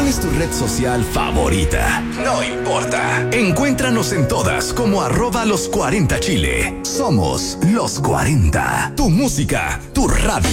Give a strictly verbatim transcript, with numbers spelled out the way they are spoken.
¿Cuál es tu red social favorita? No importa. Encuéntranos en todas como arroba los cuarenta Chile. Somos los cuarenta. Tu música, tu radio.